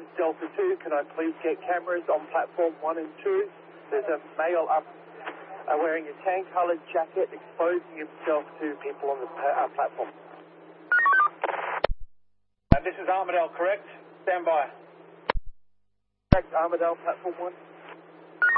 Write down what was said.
Delta 2, can I please get cameras on platform 1 and 2? There's a male up wearing a tan-coloured jacket exposing himself to people on the platform. This is Armadale, correct? Stand by. Correct, Armadale, platform 1.